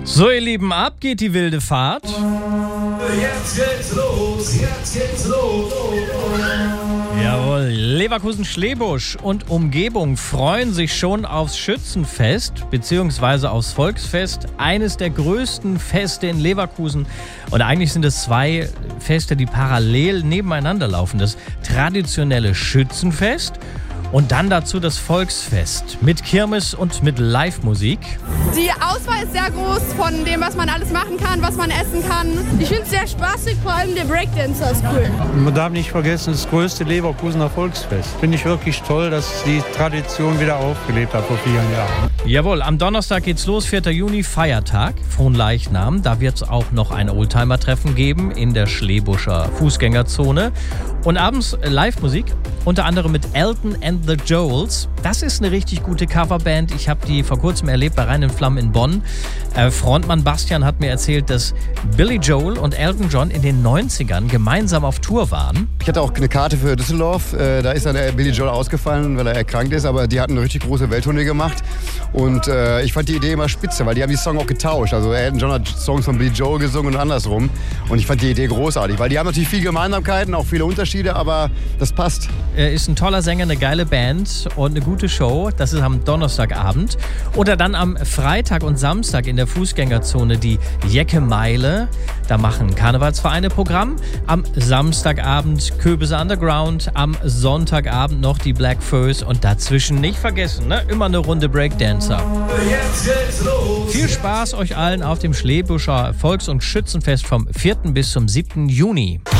So, ihr Lieben, ab geht die wilde Fahrt. Jetzt geht's los, jetzt geht's los. Jawohl, Leverkusen-Schlebusch und Umgebung freuen sich schon aufs Schützenfest bzw. aufs Volksfest. Eines der größten Feste in Leverkusen. Und eigentlich sind es zwei Feste, die parallel nebeneinander laufen. Das traditionelle Schützenfest und dann dazu das Volksfest mit Kirmes und mit Live-Musik. Die Auswahl ist sehr groß von dem, was man alles machen kann, was man essen kann. Ich finde es sehr spaßig, vor allem der Breakdancer ist cool. Man darf nicht vergessen, das größte Leverkusener Volksfest. Finde ich wirklich toll, dass die Tradition wieder aufgelebt hat vor vielen Jahren. Jawohl, am Donnerstag geht's los, 4. Juni, Feiertag, Fronleichnam. Da wird es auch noch ein Oldtimer-Treffen geben in der Schleebuscher Fußgängerzone. Und abends Live-Musik, unter anderem mit Elton and the Joels. Das ist eine richtig gute Coverband. Ich habe die vor kurzem erlebt bei Rein in Flammen in Bonn. Frontmann Bastian hat mir erzählt, dass Billy Joel und Elton John in den 90ern gemeinsam auf Tour waren. Ich hatte auch eine Karte für Düsseldorf. Da ist dann der Billy Joel ausgefallen, weil er erkrankt ist. Aber die hatten eine richtig große Welttournee gemacht. Und ich fand die Idee immer spitze, weil die haben die Song auch getauscht. Also Elton John hat Songs von Billy Joel gesungen und andersrum. Und ich fand die Idee großartig, weil die haben natürlich viele Gemeinsamkeiten, auch viele Unterschiede, aber das passt. Er ist ein toller Sänger, eine geile Band und eine gute Show. Das ist am Donnerstagabend. Oder dann am Freitag und Samstag in der Fußgängerzone die Jecke-Meile. Da machen Karnevalsvereine Programm. Am Samstagabend Köbese Underground. Am Sonntagabend noch die Black Furs. Und dazwischen nicht vergessen, ne? Immer eine Runde Breakdancer. Jetzt geht's los. Viel Spaß euch allen auf dem Schleebuscher Volks- und Schützenfest vom 4. bis zum 7. Juni.